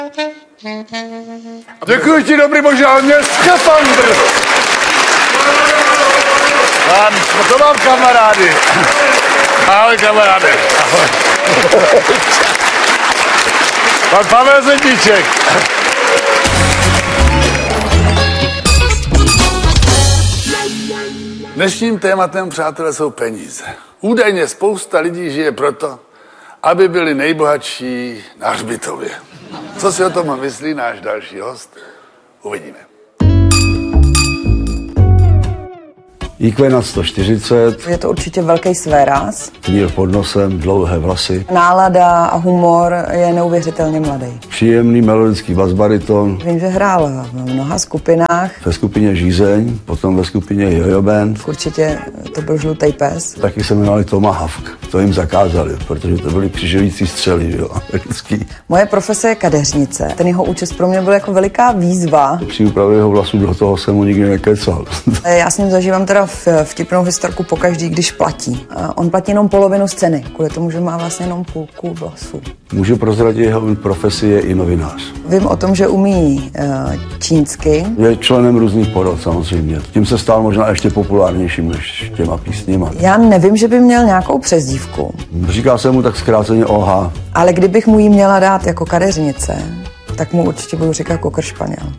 Děkuji ti, dobrý bože, ale měl skafandr. To mám kamarády. Ahoj, kamaráde. Ahoj. Pan Pavel Zedníček. Dnešním tématem, přátelé, jsou peníze. Údajně spousta lidí žije proto, aby byli nejbohatší na hřbitově. Co si o tom myslí náš další host? Uvidíme. IQ na 140. Je to určitě velký svéráz. Knír pod nosem, dlouhé vlasy. Nálada a humor je neuvěřitelně mladý. Příjemný melodický basbariton. Vím, že hrál v mnoha skupinách. Ve skupině Žízeň, potom ve skupině Jojo Band. Určitě to byl Žlutý pes. Taky se jmenovali Tomahawk. To jim zakázali, protože to byly křižující střely, jo, americký. Moje profese je kadeřnice. Ten jeho účest pro mě byl jako veliká výzva. Při úpravě jeho vlasů do toho jsem mu nikdy nekecal. Já s ním zažívám teda vtipnou historku pokaždý, když platí. On platí jenom polovinu z ceny, kvůli tomu, že má vlastně jenom půlku vlasů. Můžu prozradit, jeho profesi je i novinář. Vím o tom, že umí čínsky. Je členem různých porod samozřejmě. Tím se stal možná ještě populárnějším než těma písněma. Já nevím, že by měl nějakou přezdívku. Říká se mu tak zkráceně OH. Ale kdybych mu ji měla dát jako kadeřnice, tak mu určitě budu říkat Kokr Španěl.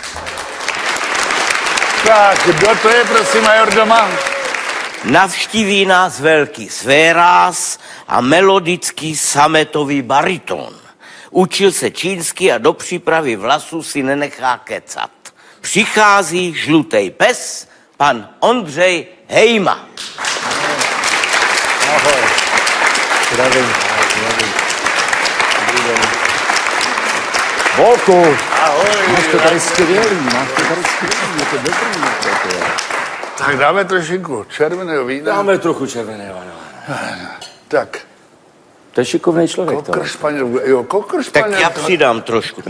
Tak, kdo to je, prosím, majordoma? Navštíví nás velký svéráz a melodický sametový bariton. Učil se čínsky a do přípravy vlasů si nenechá kecat. Přichází Žlutý pes, pan Ondřej Hejma. Ahoj. Zdravím. Volku. Ahoj. Máš to tady skvělý, je to dobrý. Tak dáme trošinku červeného vína. Dáme trochu červeného, ano. Tak. To je šikovný člověk. Kokr Španěl, jo, Kokr Španěl. Tak já přidám trošku.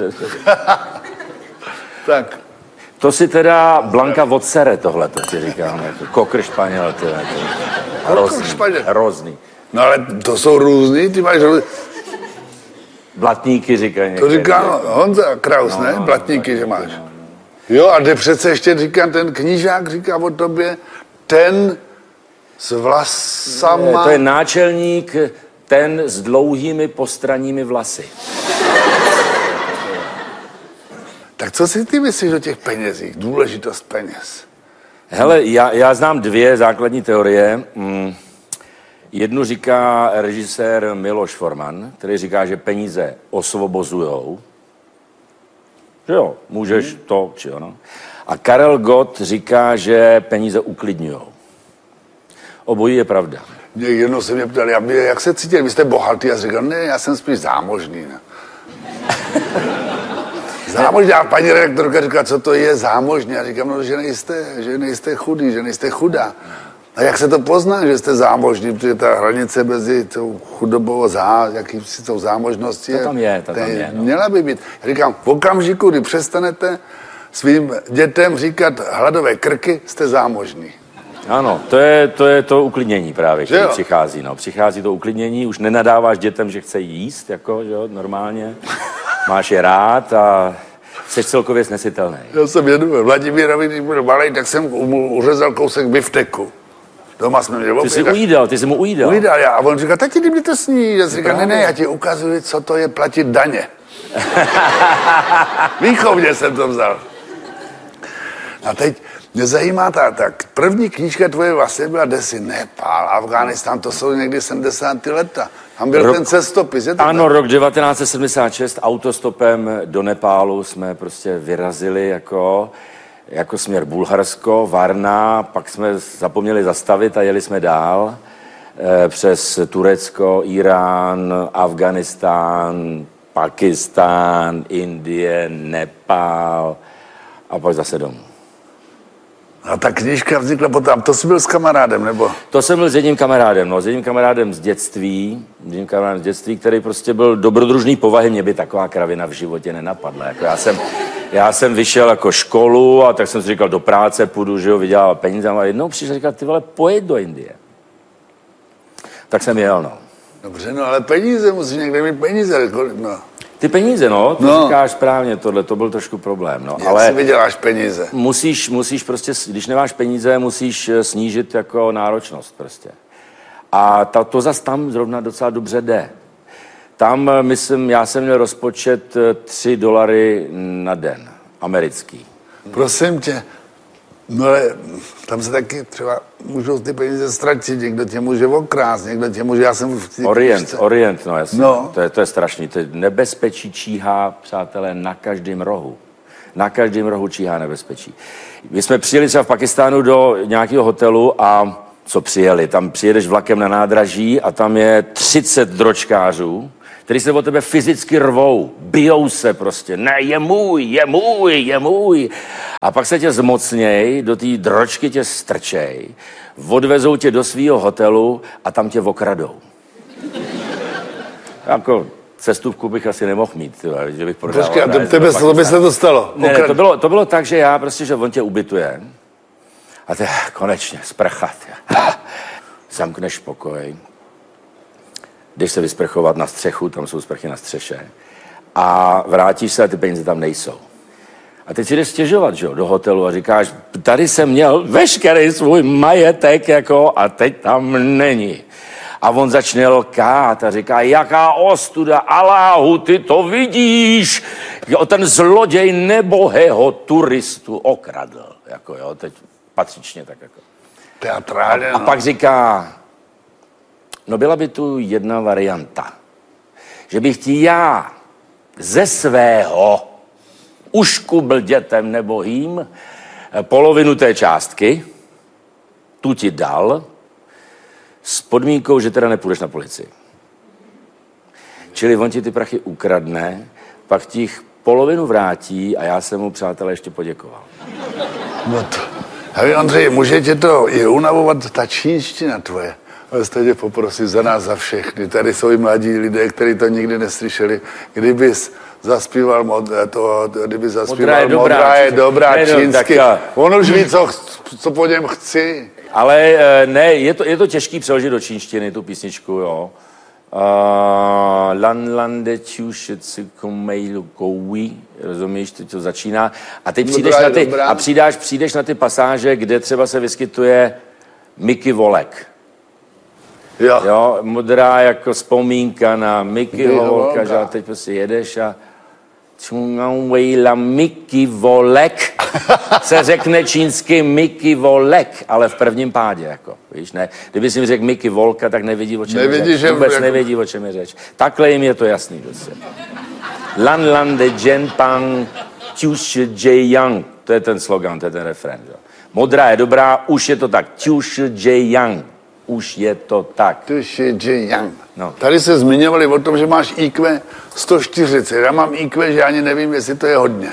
Tak. To si teda Blanka odsere tohle, to ti říkám. Kokr Španěl, to je hrozný, Španěl. hrozný. No ale to jsou různý, ty máš... Blatníky říkají. To říká Honza Kraus, ne? Blatníky, že máš. Jo, a kde přece ještě říkám, ten knížák říká o tobě, ten s vlasama... To je náčelník, ten s dlouhými postranními vlasy. Tak co si ty myslíš o těch penězích? Důležitost peněz. Hele, já znám dvě základní teorie. Jednu říká režisér Miloš Forman, který říká, že peníze osvobozujou. Že jo, můžeš to, či ono. A Karel Gott říká, že peníze uklidňujou. Obojí je pravda. Jednou se mě ptal, jak se cítil, vy jste bohatý? Já říkal, ne, já jsem spíš zámožný. Ne? Zámožný, a paní redaktorka říká, co to je zámožný? Já říkám, no, že nejste chudý, že nejste chudá. A jak se to pozná, že jste zámožní, protože ta hranice mezi tou chudobou a jakýsi tou zámožností to tam je, no. Měla by být. Já říkám, v okamžiku, kdy přestanete svým dětem říkat hladové krky, jste zámožní. Ano, to je to uklidnění právě, které přichází. No. Přichází to uklidnění, už nenadáváš dětem, že chce jíst, jako, že jo, normálně. Máš je rád a jsi celkově snesitelný. Já jsem jednou Vladimírovi, když byl malej, tak jsem mu uřezal kousek bifteku. Doma jsme měli Ty jsi mu ujídal. A on říká, tati, kdy mě to sní? Já si říkám, ne, já ti ukazuji, co to je platit daně. Výchovně jsem to vzal. A teď mě zajímá tak první knížka tvoje vlastně byla Desi, Nepál, Afghánistán, to jsou někdy 70. leta. Tam byl ten cestopis, je to ano, tak? rok 1976 autostopem do Nepálu jsme prostě vyrazili jako směr Bulharsko, Varna, pak jsme zapomněli zastavit a jeli jsme dál přes Turecko, Irán, Afghánistán, Pakistán, Indie, Nepál a pak zase domů. A ta knížka vznikla potom, to jsi byl s kamarádem, nebo? To jsem byl s jedním kamarádem z dětství, který prostě byl dobrodružný povahy, mě by taková kravina v životě nenapadla. Jako já jsem vyšel jako školu a tak jsem si říkal, do práce půjdu, že jo, vydělávat peníze a jednou přišel a říkal, ty vole, pojď do Indie. Tak jsem jel, no. Dobře, no ale peníze, musíš někde mít peníze, no. Ty peníze, no, to říkáš správně, tohle, to byl trošku problém, no. Jak si vyděláš peníze? Musíš prostě, když nemáš peníze, musíš snížit jako náročnost prostě. A to zas tam zrovna docela dobře jde. Tam, myslím, já jsem měl rozpočet $3 na den, americký. Prosím tě, no ale tam se taky třeba můžou ty peníze ztratit, někdo tě může okrást, někdo tě může, já jsem... Orient, no jasně, no. To je strašný, to je nebezpečí číhá, přátelé, na každém rohu. Na každém rohu číhá nebezpečí. My jsme přijeli třeba v Pakistánu do nějakého hotelu a co přijeli, tam přijedeš vlakem na nádraží a tam je 30 dročkářů, který se o tebe fyzicky rvou, bijou se prostě, ne, je můj. A pak se tě zmocněj, do té dročky tě strčej, odvezou tě do svého hotelu a tam tě okradou. Jako cestuvku bych asi nemohl mít, tyhle, že bych prodával. Počkej, a tebe by se to stalo? Ne, to bylo tak, že já prostě, že on tě ubytuje a ty konečně sprcha, zamkneš pokoj, jdeš se vysprchovat na střechu, tam jsou sprchy na střeše a vrátíš se a ty peníze tam nejsou. A teď si jdeš stěžovat, že jo, do hotelu a říkáš, tady jsem měl veškerý svůj majetek, jako, a teď tam není. A on začne lkát a říká, jaká ostuda, Aláhu, ty to vidíš. Jo, ten zloděj nebohého turistu okradl. Jako, jo, teď patřičně tak jako. Teatrálně, A pak říká, no byla by tu jedna varianta, že bych ti já ze svého uškubl dětem nebohým polovinu té částky, tu ti dal, s podmínkou, že teda nepůjdeš na policii. Čili on ti ty prachy ukradne, pak ti jich polovinu vrátí a já jsem mu, přátelé, ještě poděkoval. No to... Hej, Ondřej, může tě to i unavovat ta čínština tvoje? Ale stejně poprosit za nás, za všechny. Tady jsou i mladí lidé, kteří to nikdy neslyšeli. Kdybys zaspíval Modrá je dobrá čínsky. On už ví, co po něm chci. Ale ne, je to těžký přeložit do čínštiny, tu písničku, jo. Lan lande čušeci komejlu kouí, rozumíš, teď to začíná. A teď přijdeš na ty pasáže, kde třeba se vyskytuje Mickey Volek. Jo, modrá jako vzpomínka na Mickeyho Volka, že teď prostě jedeš a Mickey Volek se řekne čínsky Mickey Volek, ale v prvním pádě, jako, víš, ne. Kdyby si mi řekl Mickey Volka, tak nevidí, o čem je řeč. Vůbec nevědí, o čem je řeč. Takhle jim je to jasný, prostě. Lan Lan de Jen Pang Tiu Shi Jie Yang. To je ten slogan, to je ten refrén, jo. Modrá je dobrá, už je to tak. Tiu Shi Jie Yang. Už je to tak. Tiu Shi Jie Yang. No. Tady se zmiňovali o tom, že máš IQ 140. Já mám IQ, že ani nevím, jestli to je hodně.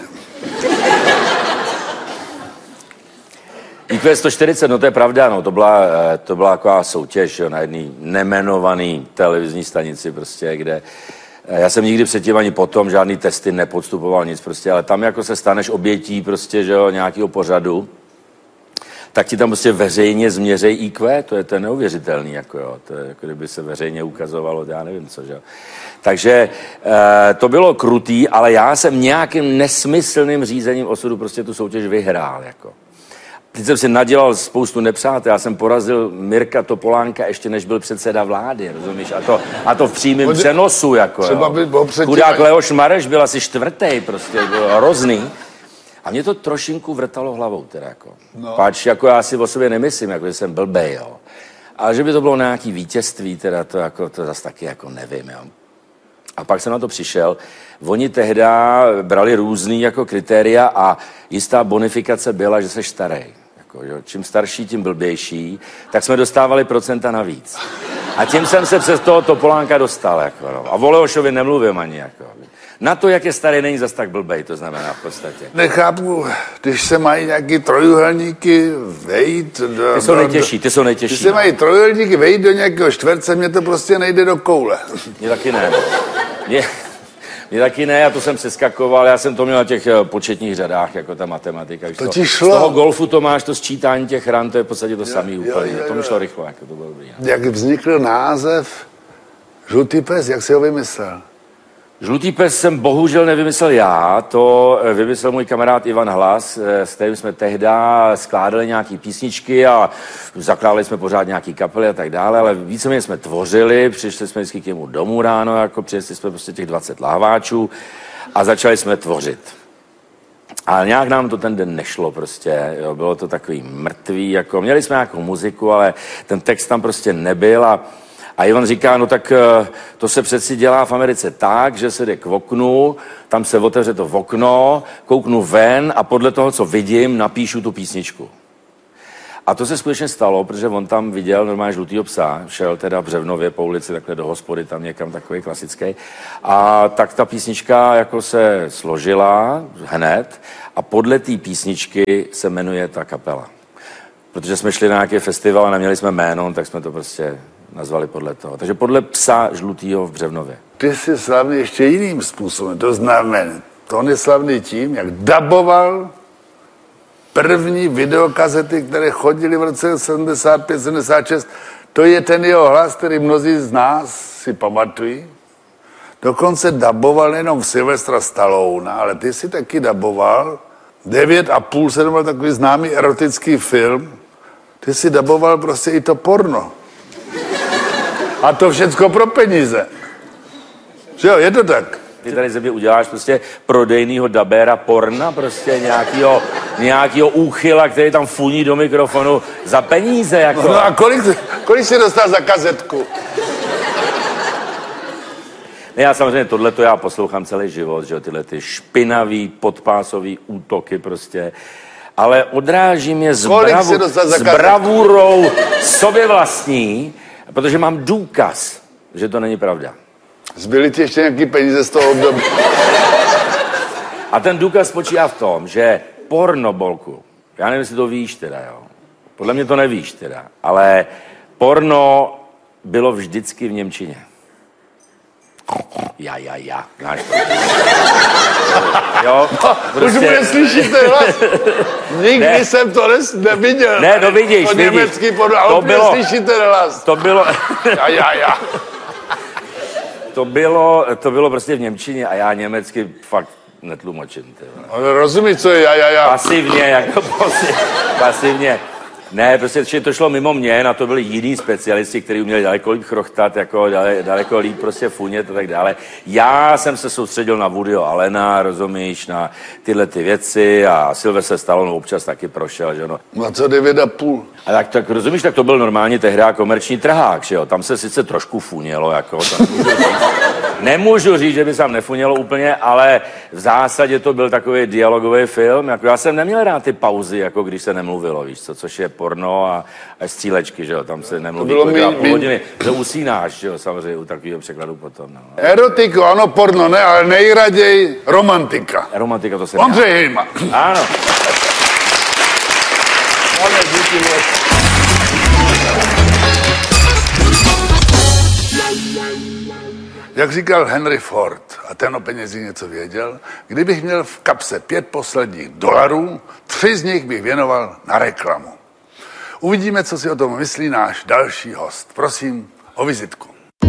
IQ 140, no to je pravda, no, to byla taková soutěž, jo, na jedné nejmenované televizní stanici prostě, kde já jsem nikdy předtím ani potom žádný testy nepodstupoval nic prostě, ale tam jako se staneš obětí prostě, že jo, nějakého pořadu, tak ti tam prostě veřejně změřej IQ, to je neuvěřitelný, jako jo, to je jako kdyby se veřejně ukazovalo, já nevím co, že jo. Takže to bylo krutý, ale já jsem nějakým nesmyslným řízením osudu prostě tu soutěž vyhrál, jako. Teď jsem si nadělal spoustu nepřátel, já jsem porazil Mirka Topolánka ještě než byl předseda vlády, rozumíš? A to v přímém přenosu, jako třeba by bylo předtím... Chudák Leoš Mareš byl asi 4. prostě, byl hrozný. A mě to trošinku vrtalo hlavou, teda jako. No. Páč, jako já si o sobě nemyslím, jako že jsem blbej, jo. Ale že by to bylo nějaký vítězství, teda to zase taky jako nevím, jo. A pak jsem na to přišel. Oni tehda brali různý jako kritéria a jistá bonifikace byla, že seš starý. Jako, jo. Čím starší, tím blbější, tak jsme dostávali procenta navíc. A tím jsem se přes toho Topolánka dostal. Jako, no. A o Leošovi nemluvím ani. Jako. Na to, jak je starý, není zas tak blbej, to znamená v podstatě. Nechápu, když se mají nějaký trojuhelníky vejít... Ty jsou nejtěžší. Když se mají trojuhelníky vejít do nějakého čtverce, mně to prostě nejde do koule. Mně taky ne. Mně taky ne, já to jsem přeskakoval, já jsem to měl na těch početních řadách, jako ta matematika. To ti šlo. Z toho golfu to máš, to sčítání těch ran, to je v podstatě to samý úplně. To mi šlo rychle, jako to bylo dobrý. Jak vznikl název Žlutý pes, jak jsi ho vymyslel? Žlutý pes jsem bohužel nevymyslel já, to vymyslel můj kamarád Ivan Hlas, s kterým jsme tehda skládali nějaký písničky a zakládali jsme pořád nějaký kapely a tak dále, ale víceméně jsme tvořili, přišli jsme vždycky k němu domů ráno, jako přinesli jsme prostě těch 20 lahváčů a začali jsme tvořit. A nějak nám to ten den nešlo prostě, jo, bylo to takový mrtvý, jako měli jsme nějakou muziku, ale ten text tam prostě nebyl a Ivan říká, no tak to se přeci dělá v Americe tak, že se jde k oknu, tam se otevře to okno, kouknu ven a podle toho, co vidím, napíšu tu písničku. A to se skutečně stalo, protože on tam viděl normálně žlutýho psa, šel teda v Břevnově po ulici takhle do hospody, tam někam takový klasický. A tak ta písnička jako se složila hned a podle té písničky se jmenuje ta kapela. Protože jsme šli na nějaký festival a neměli jsme jméno, tak jsme to prostě nazvali podle toho. Takže podle psa žlutýho v Břevnově. Ty jsi slavný ještě jiným způsobem, to znamená, to on je slavný tím, jak daboval první videokazety, které chodily v roce 75, 76, to je ten jeho hlas, který mnozí z nás si pamatují. Dokonce daboval nejenom Sylvestra Stallona, ale ty si taky daboval 9,5 se byl takový známý erotický film. Ty si daboval prostě i to porno. A to všecko pro peníze. Že jo, je to tak? Ty tady ze mě uděláš prostě prodejnýho dabéra porna, prostě nějakýho úchyla, který tam funí do mikrofonu za peníze, jako. No a kolik jsi dostal za kazetku? Ne, já samozřejmě tohleto já poslouchám celý život, že jo, tyhle ty špinavý, podpásový útoky prostě. Ale odráží mě s bravurou sobě vlastní, protože mám důkaz, že to není pravda. Zbyly ti ještě nějaký peníze z toho období? A ten důkaz spočívá v tom, že porno, Bolku, já nevím, jestli to víš teda, jo. Podle mě to nevíš teda, ale porno bylo vždycky v němčině. Já, znáš to. Jo, Už bude slyšet ten hlas. Nikdy jsem to neviděl. Ne, no vidíš, to vidíš. Německý porno, ale úplně slyšet ten hlas. To bylo... Já. To bylo prostě v němčině a já německy fakt netlumočím. Ale rozumíš, co je já. Pasivně, jako pasivně. Ne, prostě to šlo mimo mě, na to byli jiní specialisti, kteří uměli daleko líp chrochtat, jako daleko líp prostě funět a tak dále. Já jsem se soustředil na Woodyho Allena, rozumíš, na tyhle ty věci a Sylvester Stallone občas taky prošel, že no. A co 9,5? A tak rozumíš, tak to byl normálně tehdy komerční trhák, že jo, tam se sice trošku funělo, jako, nemůžu říct, že by se tam nefunělo úplně, ale v zásadě to byl takový dialogový film, jako já jsem neměl rád ty pauzy, jako když se nemluvilo, víš co, což je porno a střílečky, že jo, tam se nemluví půl hodiny, to usínáš, že jo, samozřejmě u takového překladu potom, no. Erotiku, ano, porno, ne, ale nejraději romantika. Romantika, to se Ondřej Hejma. Ano. Jak říkal Henry Ford, a ten o penězích něco věděl, kdybych měl v kapse 5 posledních dolarů, 3 z nich bych věnoval na reklamu. Uvidíme, co si o tom myslí náš další host. Prosím o vizitku.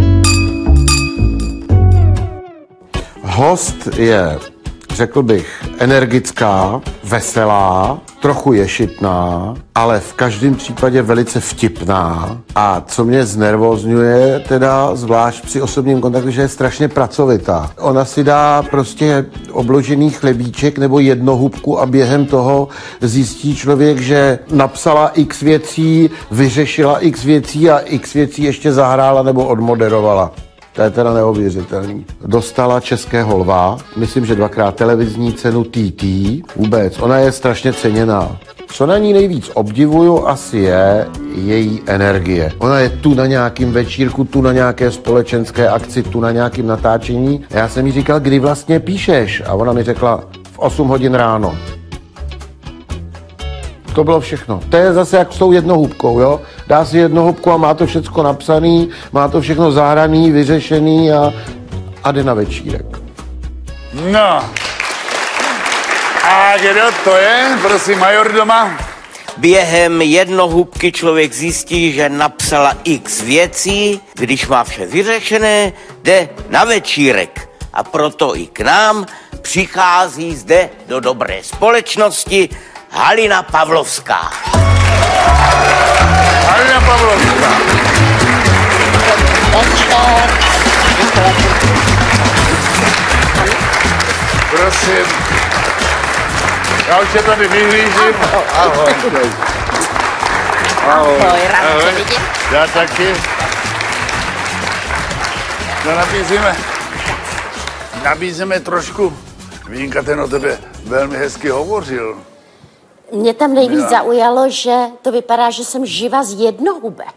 Host je, řekl bych, energická, veselá, trochu ješitná, ale v každém případě velice vtipná. A co mě znervózňuje, teda zvlášť při osobním kontaktu, že je strašně pracovitá. Ona si dá prostě obložený chlebíček nebo jednohubku a během toho zjistí člověk, že napsala x věcí, vyřešila x věcí a x věcí ještě zahrála nebo odmoderovala. To je teda neuvěřitelný. Dostala Českého lva, myslím, že 2krát televizní cenu TT. Vůbec, ona je strašně ceněná. Co na ní nejvíc obdivuju, asi je její energie. Ona je tu na nějakým večírku, tu na nějaké společenské akci, tu na nějakém natáčení. A já jsem jí říkal, kdy vlastně píšeš? A ona mi řekla, v 8 hodin ráno. To bylo všechno. To je zase jak s tou jednohubkou, jo? Dá si jednohubku a má to všecko napsaný, má to všechno zahraný, vyřešený a jde na večírek. No. A kdo to je? Prosím, major doma. Během jednohubky člověk zjistí, že napsala x věcí, když má vše vyřešené, jde na večírek. a proto i k nám přichází zde do dobré společnosti Halina Pavlovská. Halina Pavlovská. Prosím. Já už tě tady vyhlížím. Ahoj. Ahoj, ráda tě vidím. Já taky. No nabízíme trošku. Vínka, ten o tebe velmi hezky hovořil. Mě tam nejvíc zaujalo, že to vypadá, že jsem živa z jednohubek.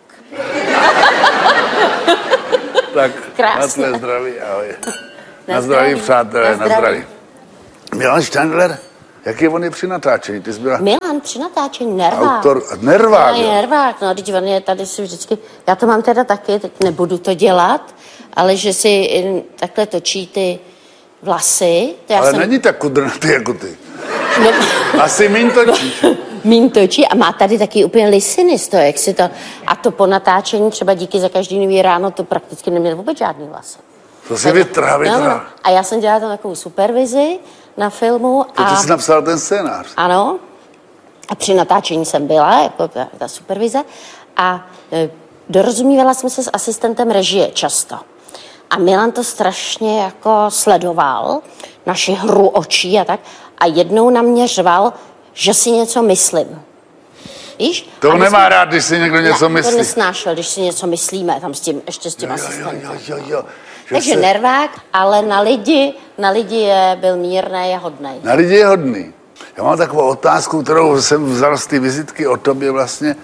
Tak, Krásně. na tvé zdraví, ahoj. Na zdraví, přátelé, na zdraví. Milan Štěndler, jaký on je při natáčení? Ty jsi byla Milan při natáčení, nervák. autor, nervák, jo? Nervák, no, teď on je tady si vždycky, já to mám teda taky, teď nebudu to dělat, ale že si takhle točí ty vlasy. To já Ale jsem, není tak kudrnatý jako ty. no, Asi míň točíš. míň točí a má tady taky úplně lisiny z toho, jak si to, a to po natáčení třeba díky za každý nový ráno to prakticky neměl vůbec žádný vlasy. To si vytrhal. No. A já jsem dělala tam takovou supervizi na filmu. To ty jsi napsal ten scénář. Ano. A při natáčení jsem byla, jako ta supervize. A dorozumívala jsem se s asistentem režie často. A Milan to strašně jako sledoval, naši hru očí a tak. A jednou na mě řval, že si něco myslím. Víš? To A my nemá jsme- rád, když si někdo něco ne, myslí. to nesnášel, když si něco myslíme, tam s tím, ještě s tím asistentem. Jo. Že Takže nervák, ale na lidi byl mírnej a hodnej. Na lidi je hodný. Já mám takovou otázku, kterou jsem vzal z té vizitky o tobě vlastně.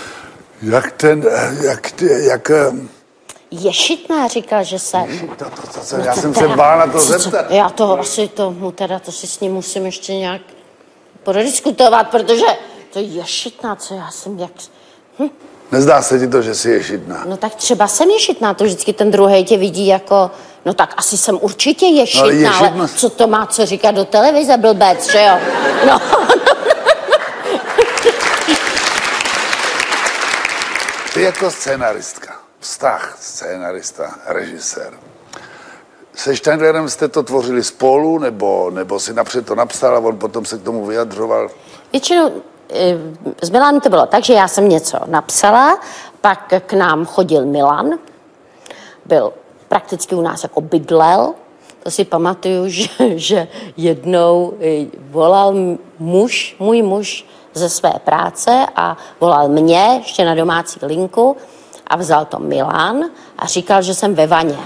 Jak Ješitná říkal, že jsem. já jsem se bál na to zeptat. Já to asi tomu teda, to si s ním musím ještě nějak prodiskutovat, protože to je ješitná, co já jsem jak... Nezdá se ti to, že jsi ješitná? No tak třeba jsem ješitná, to vždycky ten druhý tě vidí jako, no tak asi jsem určitě ješitná, No, ale ale ješitnost- co to má co říkat do televize, blbec, že jo? No. Ty jako scénaristka, vztah scénarista, režisér. Se Štěndlerem jste to tvořili spolu, nebo si napřed to napsal a on potom se k tomu vyjadřoval? Většinou s Milanem to bylo tak, že já jsem něco napsala, pak k nám chodil Milan, byl prakticky u nás jako bydlel. To si pamatuju, že jednou volal můj muž ze své práce a volal mě ještě na domácí linku a vzal to Milan a říkal, že jsem ve vaně.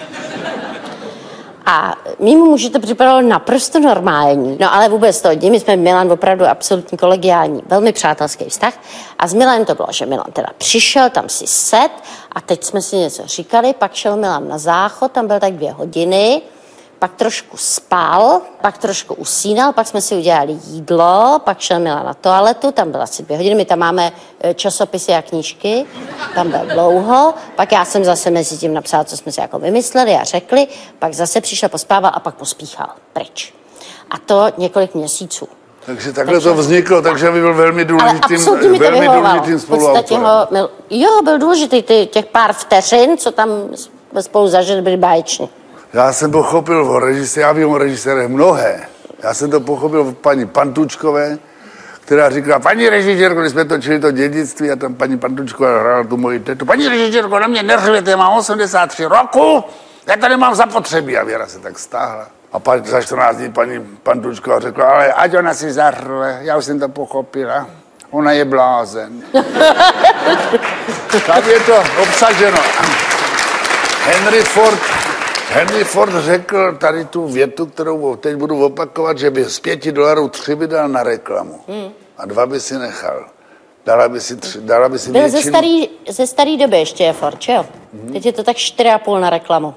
A mýmu muži to připadalo naprosto normální. No ale vůbec to, my jsme Milan opravdu absolutní kolegiální, velmi přátelský vztah. A s Milanem to bylo, že Milan teda přišel, tam si set a teď jsme si něco říkali, pak šel Milan na záchod, tam byl tak 2 hodiny, pak trošku spal, pak trošku usínal, pak jsme si udělali jídlo, pak šel Milan na toaletu, tam byla asi 2 hodiny, my tam máme časopisy a knížky, tam byl dlouho, pak já jsem zase mezi tím napsala, co jsme si jako vymysleli a řekli, pak zase přišel, pospával a pak pospíchal pryč. A to několik měsíců. Takže takhle to vzniklo, takže by byl velmi Ale důležitým, absolutně mi to velmi vyhovovalo. důležitým V podstatě spoluautorem. byl důležitý, těch pár vteřin, co tam jsme spolu zažili, byly báječní. Já jsem pochopil o režisérech, já vím o režisérech mnohé. Já jsem to pochopil od paní Pantučkové, která říkala, paní režisérko, když jsme točili to Dědictví a tam paní Pantučková hrála tu moji tetu. Paní režisérko, na mě neřvěte, mám 83 roku, já tady mám zapotřebí. A Věra se tak stáhla. A pak za 14 dní paní Pantučková řekla, ale ať ona si zahrve, já už jsem to pochopila. Ona je blázen. Tam je to obsaženo. Henry Ford řekl tady tu větu, kterou teď budu opakovat, že by z $5 3 by dal na reklamu. A 2 by si nechal. Dala by si Byl většinu. ze starý doby ještě je Ford, že jo? Teď je to tak 4,5 na reklamu.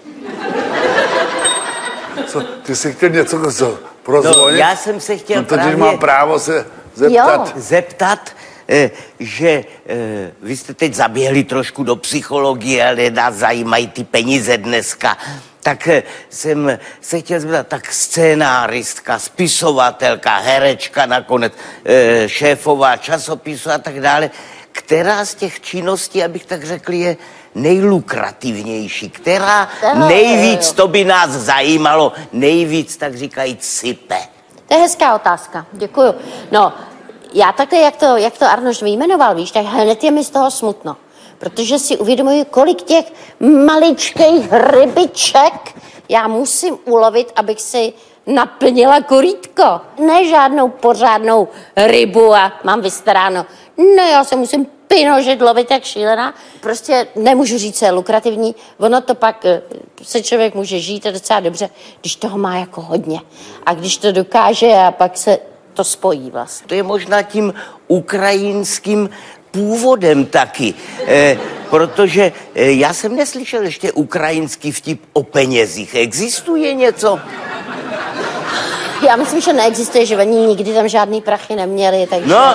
Co, ty jsi chtěl něco No, prozvonit? já jsem se chtěl No, totiž právě mám právo se zeptat. Jo. že vy jste teď zaběhli trošku do psychologie, ale nás zajímají ty peníze dneska. Tak jsem se chtěl zeptat, tak scénáristka, spisovatelka, herečka nakonec, šéfová časopisu a tak dále. Která z těch činností, abych tak řekl, je nejlukrativnější, která nejvíc, to by nás zajímalo, nejvíc, tak říkajíc, sype? To je hezká otázka, děkuju. No, já takhle, jak to Arnošt vyjmenoval, víš, tak hned je mi z toho smutno. Protože si uvědomuji, kolik těch maličkých rybiček já musím ulovit, abych si naplnila korýtko. Ne žádnou pořádnou rybu a mám vystaráno. Ne, já se musím pinožit, lovit jak šílená. Prostě nemůžu říct, co je lukrativní. Ono to pak se člověk může žít a docela dobře, když toho má jako hodně. A když to dokáže a pak se to spojí vlastně. To je možná tím ukrajinským původem taky, protože já jsem neslyšel ještě ukrajinský vtip o penězích. Existuje něco? Já myslím, že neexistuje, že oni nikdy tam žádný prachy neměli, takže... No,